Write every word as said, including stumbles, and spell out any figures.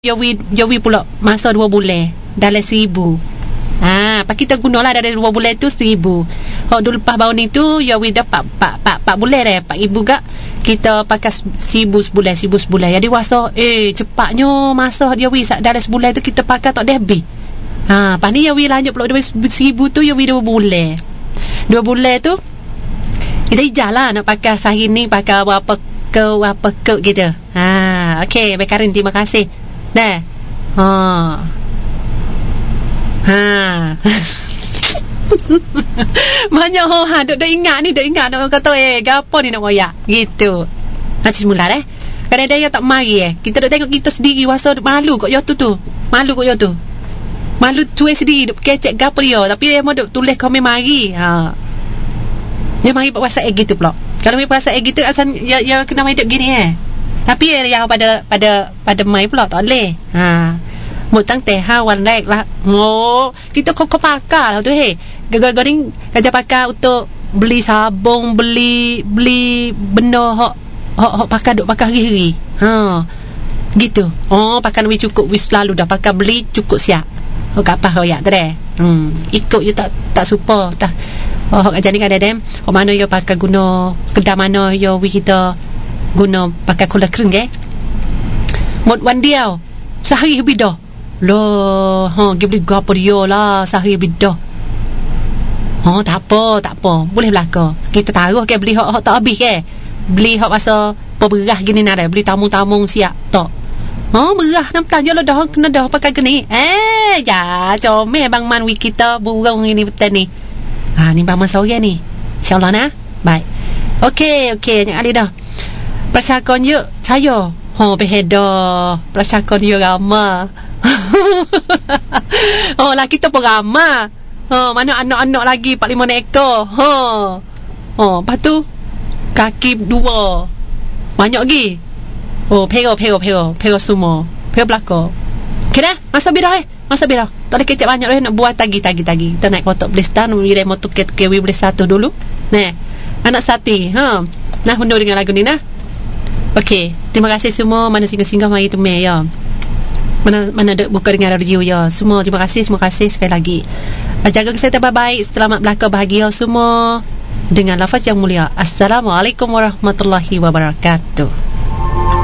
Yawi Yawi pula masa dua bulan dalam seribu. Ha, pak kita gunalah dari dua bulan tu seribu. Hok dulu lepas baru ni tu Yawi dapat pak pak pak bulan dah pak ibu gak kita pakai seribu sebulan seribu sebulan. Jadi wasa eh cepatnya masa Yawi dalam sebulan tu kita pakai tak dah habis. Ha, pas ni Yawi lanjut pula dari seribu tu Yawi dua bulan. Dua bulan tu kita jalan nak pakai sehari ni pakai apa ke apa ke gitu. Ha, okey, baik Karin, terima kasih. Dah. Ha. Ha. Banyak ho ha dok dok ingat ni, dok ingat nak kata eh gapo ni nak royak. Gitu. Nanti semula dah. Kadang-kadang dia tak mari eh. Kita dok tengok kita sendiri wasa malu kok yo tu tu. Malu kok yo tu. Malu cuai sendiri dok kecek gapo dia, tapi dia mau dok tulis komen mari. Ha. Dia mari buat WhatsApp gitu pula. Kalau mai WhatsApp gitu asal ya ya kena mai dok gini eh. Tapi yang pada pada pada mai pula tak boleh. Ha. Mộtตั้งแต่ห้าวันแรกละโง่kita kok pakai lah tu he. Gagal ni kerja pakai untuk beli sabung, beli beli benda hok hok hok pakai duk pakai hari-hari. Ha. Gitu. Oh, pakai wis cukup wis lalu dah pakai beli cukup siap. Hok apa royak tu deh. Hmm, ikut you tak tak super tak. Oh, hok jadi kadang-kadang hok mana you pakai guna kedai mana you wi kita guna pakai kola kering ke. Mộtวันเดียว sehari habis dah. Loh, ha, dia beli gapo dia lah sehari habis dah. Ha, tak apa, tak apa. Boleh belaka. Kita taruh ke beli hak hak tak habis ke. Beli hak masa berberah gini nak ada, beli tamu-tamu siap tak. Ha, berah nak tanya lah dah kena dah pakai gini. Eh, ya, comel bang man wi kita burung ini betul ni. Ha, ni bang man sore ni. Insya-Allah nah. Baik. Okey, okey, jangan ali dah. Persakon je saya. Ha, beheda. Persakon dia ramah. Oh lah kita pun ramah. Ha, mana anak-anak lagi empat lima ekor. Ha. Oh, lepas tu kaki dua. Banyak lagi. Oh, pero pero pero pero semua. Pero belaka. Okey dah, masa birah eh. Masa birah. Tak ada kecap banyak dah nak buat tagi-tagi tagi. Kita naik kotak beli stan, beli motor ket kewi beli satu dulu. Nah, anak sati. Ha. Nah, hundur dengan lagu ni nah. Okey, terima kasih semua mana singgah-singgah mari tu me ya. Mana mana dek buka dengan radio ya. Semua terima kasih, terima kasih sekali lagi. Jaga kesihatan baik, selamat belaka bahagia semua dengan lafaz yang mulia. Assalamualaikum warahmatullahi wabarakatuh.